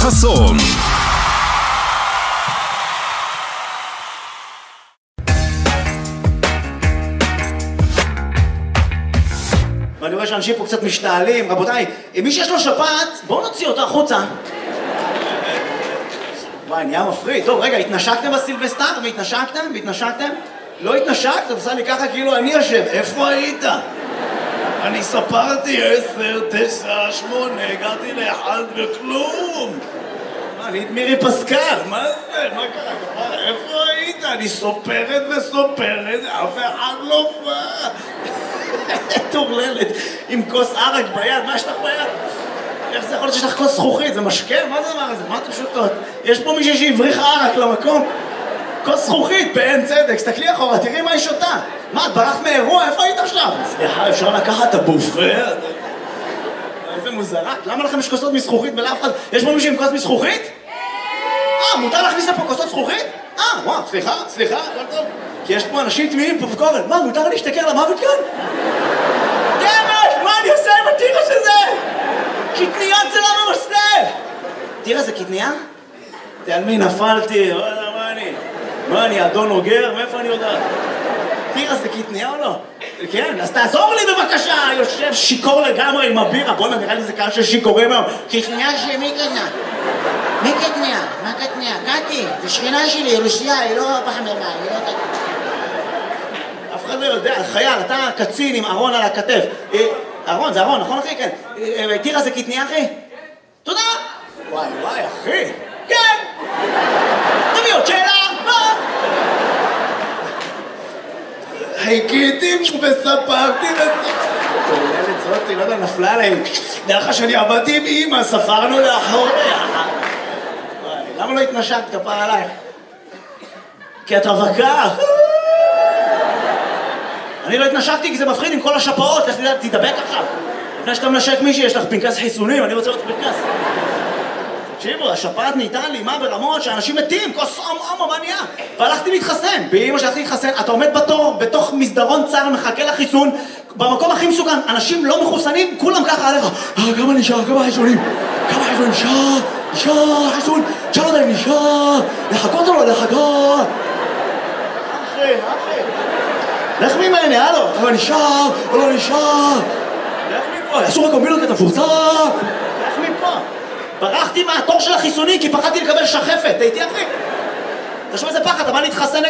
חסון. ואני רואה שאנשים פה קצת משתעלים. רבותיי, מי שיש לו שפעת, בואו נוציא אותו החוצה. וואי, נהיה מפריד. טוב, רגע, התנשקתם בסילבסטר? והתנשקתם? לא התנשקת? עושה לי ככה כאילו אני יושב. איפה היית? אני ספרתי 10, 9, 8, הגעתי לאחד וכלום. אני את מירי פסקל, מה זה? מה קרה? איפה היית? אני סופרת וסופרת, אף אחד לא בא. תורללת, עם כוס ערק ביד, מה יש לך ביד? איך זה יכול להיות שיש לך כוס זכוכית? זה משקה? מה זה הדבר הזה? מה אתם שותות? יש פה מישהי שהבריח ערק למקום? כוס זכוכית, בעין צדק, סתכלי אחורה, תראי מה היא שותה. מה, את ברחת מאירוע? איפה היית עכשיו? סליחה, אפשר לקחת את הבופה? איזה מוזרה. למה לכם יש כוסות מזכוכית ולאף אחד? יש פה מישהו עם כוס מזכוכית? מותר להכניס לפה כוסות זכוכית? וואו, סליחה, הכל טוב. כי יש פה אנשים תמימים פה וקורן. מה, מותר להשתכר למוות כאן? דמש, מה אני עושה עם הטירה שזה? קטניה זה לא ממסטל! טירה זה קטניה? על מי נפלתי? מה אני, אדון אוגר? מאיפה אני יודעת? טירה זה קטניה או לא? כן, אז תעזור לי בבקשה! יושב שיקור לגמרי עם הבירה. בוא'נה, נראה לי זה קהל של שיכורים היום. קטניה שמי קטנה? מי קטניה? מה קטניה? קטי, זה שכנה שלי, רוסיה, היא לא פחממה, היא לא קטניה. אף אחד לא יודע, חייל, אתה קצין עם ארון על הכתף. ארון, זה ארון, נכון אחי? כן. טירה זה קטניה אחי? תודה! וואי, אחי! כן! תביא עוד שאלה! מה? חיכיתי וספרתי צוללת זאתי, לא יודע, נפלה עליהם. דרך שאני עבדתי עם אמא, ספרנו לאחור ביחד. למה לא התנשקת כפר עלייך? כי את רווקה. אני לא התנשקתי כי זה מפחיד עם כל השפעות. תדבק עכשיו. לפני שאתה מנשק מישהי, יש לך פנקס חיסונים, אני רוצה לראות פנקס. תקשיבו, השפעת נהייתה לימה ברמות שאנשים מתים, כוס מה נהיה? והלכתי להתחסן. באמא שהלכתי להתחסן, אתה עומד בתור, בתוך מסדרון צר, מחכה לחיסון, במקום הכי מסוכן, אנשים לא מחוסנים, כולם ככה עליך. כמה נשאר, כמה חיסונים? נשאר, חיסון, תשאל אותם, נשאר, לחכות או לא לחכות? אחי. לך ממני, הלו. אבל נשאר, או לא נשאר. לך מפה, אסור הקומבינות את הפורצה. לך מפה. ברחתי מהתור של החיסונים כי פחדתי לקבל שחפת. הייתי אחי. אתה שומע איזה פחד, אתה בא להתחסן